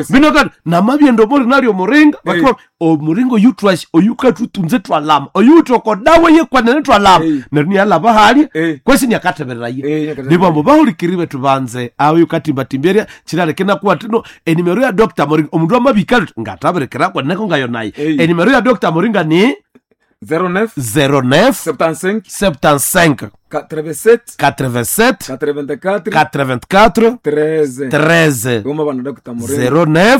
binoka na mabiendo mori nalyo moringa bakwa o moringo yutrash oyuka tutunze twalama oyutoko dawe ye kwanene twalama nerni ala bahali kwesi ni akateberera ye nibambo bahulikiribe tubanze aho yukatimba timberia kirale kena kuwa tino enimero ya Dr. Moringa omundu amabikalo ngataberekera kwa neko ngayo naye enimero ya Dr. Moringa ni 09 75 87 84 13 Goma bana Dr. Moringa 09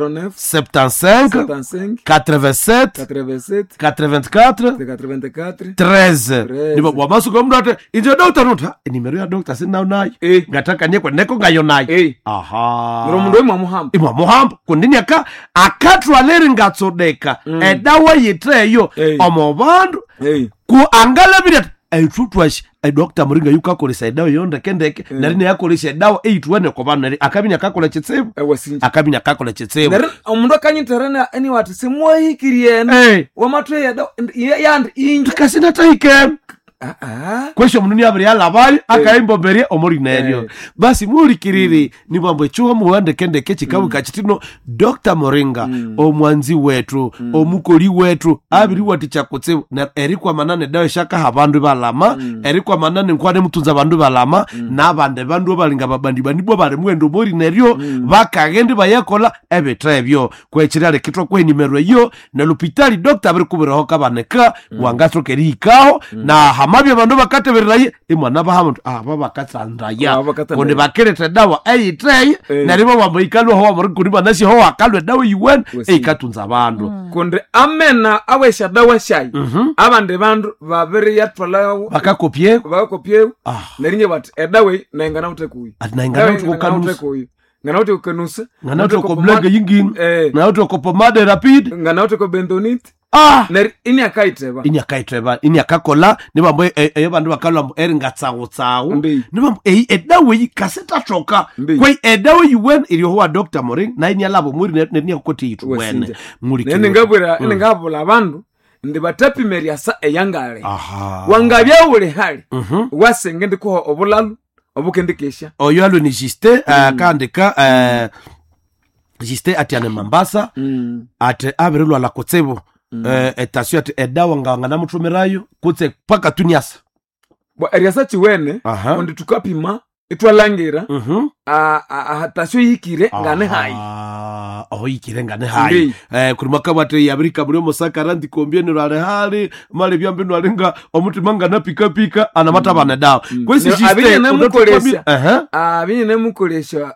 75 87 84 13 nibo wabasu kwa mdate inje Dr. Nota enimero ya Dr. sina nayo ngataka nyekwa neko ngayo nayo aha ngiro mundu imwa muhamba kundini akatwa leri ngatsodeka edawa yitreyo omobandu ku angala biret ayitutwashi Dr. Moringa yukakolesa edawa yonda kendeke narine yakolesa edawa eitwane ko bana akabinya kakola chitsebu akabinya kakola chitsebu omundu akanyiterana ani wati simwahikiriene wamatwe ya yandi inje kasina taike kwesho mununi abiri yalabali akaimboberie omuri neryo basi mulikiriri nibambo chuo muwande kendeke chikabu kachitino Dr. Moringa omwanzi wetu omukoli wetu abiri wati chakutse na erikwa manane dawe shaka habandu balama erikwa manane nkwane mutunza bandu balama nabande bandu balinga babandi bandibo bale mwendo muri neryo bakagende bayakola ebetrebyo kwechirale kitwa kwe nimero yo na lupitali Dr. abiri kubiraho kabaneka wangaso kerikaho na mabya bandu bakatebereraye imwana bahamuntu babakatsandraya konde bakerete dawa eyitreye naribo bamuyikalo ho muri kuri banashi ho akalwe dawa yiwen eyikatunza abantu konde amena awesha dawa shayi abande bandu babiri yatwala bakakopye narinye bat edawe naingana utekuyi naingana utukukanusa ngana utukukanusa ngana utukublege yingin ngana utukupomade rapid ngana utukubendonit neri ini akaiteba ini akakola nibambo bandu bakalo eringatsawo nibambo edawe yikaseta choka kwa edawe yiwen iriho wa Dr. Moringa na ini alabo muri nenia kokoti yitu wene muri nene ngabula abandu ndi batapi meriasa eyangale wangabya ule hali wasenge ndiko obulalu obukendekesha oyo alo ni Juste kandika Juste atiane Mambasa ate abirulwa la kotsebo etasyo ati edawa nganga mutumirayo kutse paka tuniasa bwa eriasa chiwene ondi tukapima itwalangira tasyo yikire ngane hai yikire ngane hai kuri makabate yabirika muri Mosaka randi kombiene rale hali mali byambe no alenga omutima ngana pika anamata bana dawa kwesi Juste abinye nemukolesha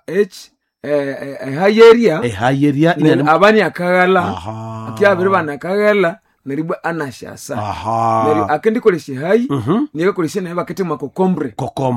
hayeria abani akagala akabiri bana akagala neribwa anashasa neri akendikolesha hayi niyo kolesha naye bakete makokombre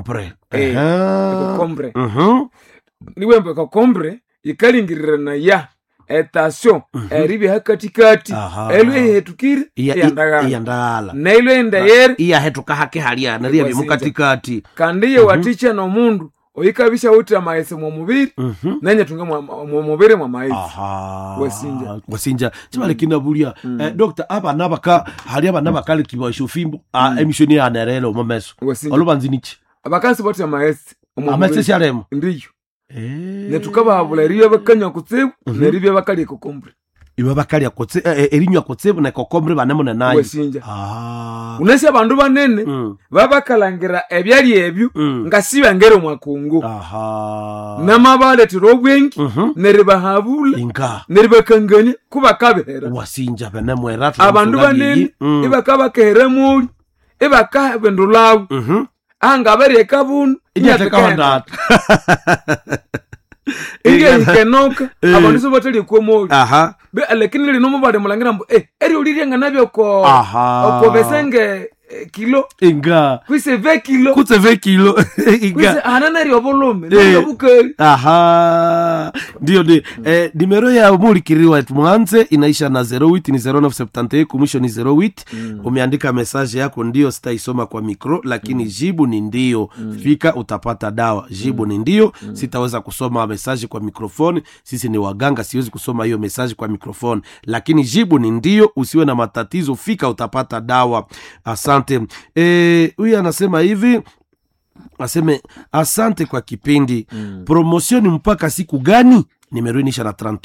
niwe mbe kokombre ikalingirira na ya etasyo eribi hakatikati elwe hetukire yandala na elwe ndayer iya hetuka hake halia nari bimukatikati kandiye waticha no mundu oyikabisha uti amaese mu mubiri nanye tunga mu mubiri mu maese wasinja chimale kinabulia Dr. abana baka hali abana bakali kibasho fimbo emission ya nerelo momeso olubanzinichi abakansi boti amaese amaese shalemo ndiyo netukababula eriyo bakanya kutsebu neribye bakali kokombre iwe bakali akotse erinywa kotsebu na kokombre banamuna nayo unasi abandu banene babakalangira ebyali ebyo ngasiba ngero mwakungu namabale tirobwengi neribahabula neribakanganya kubakabera wasinja banemweratu abandu banene ibakabakehera muri ibakabendulawo anga bereka bunu inyateka inge ikenoka abantu sobateli komoli be alekini lino mubade mulangira mbo eri ulirenga nabyo ko besenge kilo inga kwise 20 kilo inga kwise ananari ovolume ndabukeli ndio numero ya umulikiriwa mwanze inaisha na 08 ni 0971 kumwisho ni 08 umeandika message yako ndio sitaisoma kwa mikro lakini jibu ni ndio fika utapata dawa jibu ni ndio sitaweza kusoma message kwa mikrofoni sisi ni waganga siwezi kusoma hiyo message kwa mikrofoni lakini jibu ni ndio usiwe na matatizo fika utapata dawa asante huyu anasema hivi aseme asante kwa kipindi promotion mpaka siku gani nimero inisha na 33